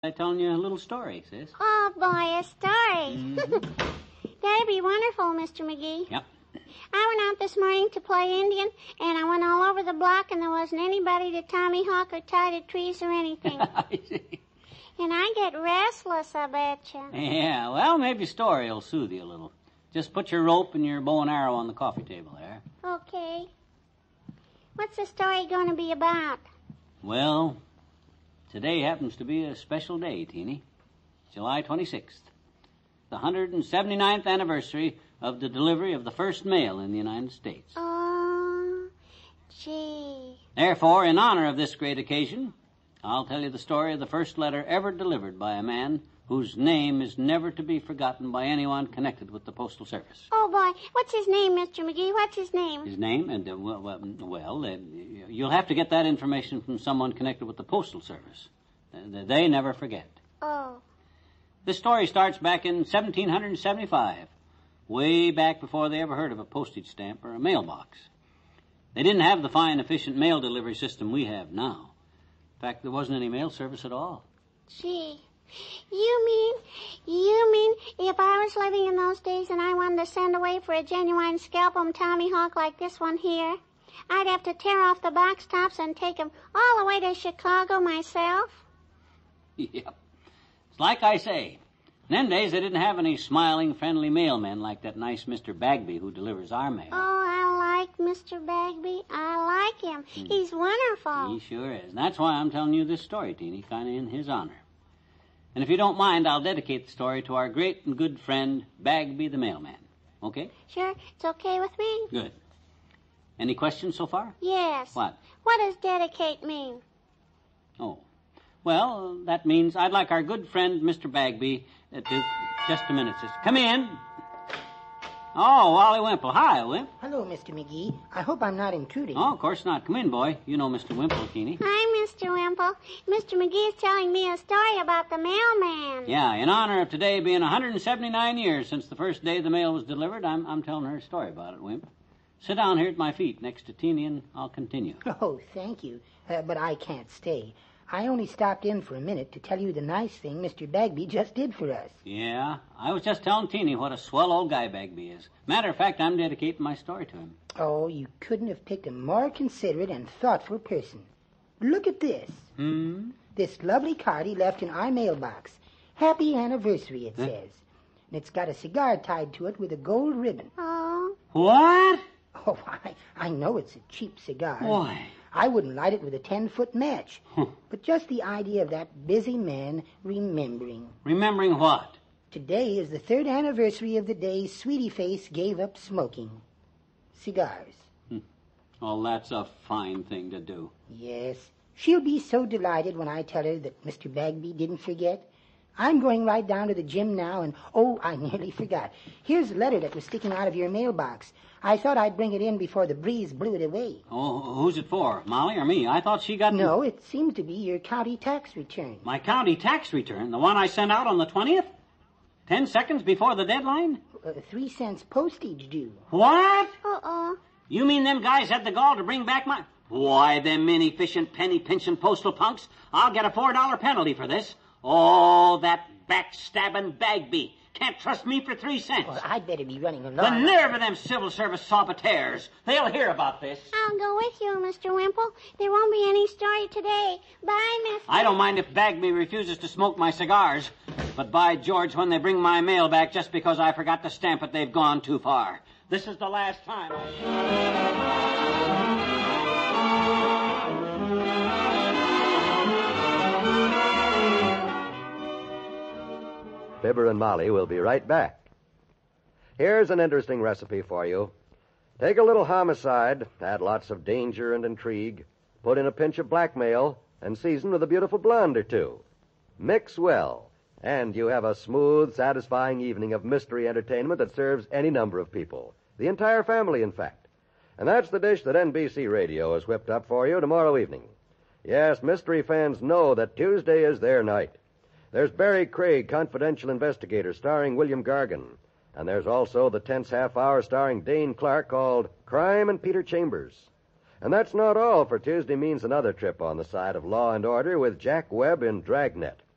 telling you a little story, sis. Oh, boy, a story. Mm-hmm. That'd be wonderful, Mr. McGee. Yep. I went out this morning to play Indian, and I went all over the block, and there wasn't anybody to Tommy Hawk or tie to trees or anything. I see. And I get restless, I betcha. Yeah, well, maybe a story will soothe you a little. Just put your rope and your bow and arrow on the coffee table there. Okay. What's the story going to be about? Well, today happens to be a special day, Teeny. July 26th. The 179th anniversary of the delivery of the first mail in the United States. Oh, gee. Therefore, in honor of this great occasion, I'll tell you the story of the first letter ever delivered by a man whose name is never to be forgotten by anyone connected with the Postal Service. Oh, boy. What's his name, Mr. McGee? What's his name? His name? You'll have to get that information from someone connected with the Postal Service. They never forget. Oh. This story starts back in 1775, way back before they ever heard of a postage stamp or a mailbox. They didn't have the fine, efficient mail delivery system we have now. In fact, there wasn't any mail service at all. Gee. You mean if I was living in those days and I wanted to send away for a genuine scalpel Tommy Hawk like this one here, I'd have to tear off the box tops and take 'em all the way to Chicago myself? Yep. It's like I say. In them days, they didn't have any smiling, friendly mailmen like that nice Mr. Bagby who delivers our mail. Oh, I like Mr. Bagby. I like him. He's wonderful. He sure is. And that's why I'm telling you this story, Teeny, kind of in his honor. And if you don't mind, I'll dedicate the story to our great and good friend, Bagby the mailman. Okay? Sure, it's okay with me. Good. Any questions so far? Yes. What? What does dedicate mean? Oh. Well, that means I'd like our good friend, Mr. Bagby, to... Just a minute, sister. Come in. Oh, Wally Wimple. Hi, Wimp. Hello, Mr. McGee. I hope I'm not intruding. Oh, of course not. Come in, boy. You know Mr. Wimple, Teeny. Hi, Mr. Wimple. Mr. McGee's telling me a story about the mailman. Yeah, in honor of today being 179 years since the first day the mail was delivered, I'm telling her a story about it, Wimp. Sit down here at my feet next to Teeny and I'll continue. Oh, thank you. But I can't stay. I only stopped in for a minute to tell you the nice thing Mr. Bagby just did for us. Yeah, I was just telling Teeny what a swell old guy Bagby is. Matter of fact, I'm dedicating my story to him. Oh, you couldn't have picked a more considerate and thoughtful person. Look at this. This lovely card he left in our mailbox. Happy anniversary, it says. And it's got a cigar tied to it with a gold ribbon. Oh. What? Oh, I know it's a cheap cigar. Why? I wouldn't light it with a 10-foot match. But just the idea of that busy man remembering. Remembering what? Today is the 3rd anniversary of the day Sweetie Face gave up smoking. Cigars. Well, that's a fine thing to do. Yes. She'll be so delighted when I tell her that Mr. Bagby didn't forget. I'm going right down to the gym now, and, I nearly forgot. Here's a letter that was sticking out of your mailbox. I thought I'd bring it in before the breeze blew it away. Oh, who's it for? Molly or me? I thought she got... No, it seems to be your county tax return. My county tax return? The one I sent out on the 20th? 10 seconds before the deadline? 3 cents postage due. What? Uh-oh. You mean them guys had the gall to bring back my... Why, them inefficient, penny-pinching postal punks. I'll get a $4 penalty for this. Oh, that backstabbing Bagby. Can't trust me for 3 cents. Well, I'd better be running along. The nerve of them civil service saboteurs. They'll hear about this. I'll go with you, Mr. Wimple. There won't be any story today. Bye, Mr. I don't mind if Bagby refuses to smoke my cigars. But by George, when they bring my mail back just because I forgot to stamp it, they've gone too far. This is the last time Fibber and Molly will be right back. Here's an interesting recipe for you. Take a little homicide, add lots of danger and intrigue, put in a pinch of blackmail, and season with a beautiful blonde or two. Mix well, and you have a smooth, satisfying evening of mystery entertainment that serves any number of people. The entire family, in fact. And that's the dish that NBC Radio has whipped up for you tomorrow evening. Yes, mystery fans know that Tuesday is their night. There's Barry Craig, confidential investigator, starring William Gargan. And there's also the tense half hour starring Dane Clark called Crime and Peter Chambers. And that's not all, for Tuesday means another trip on the side of law and order with Jack Webb in Dragnet.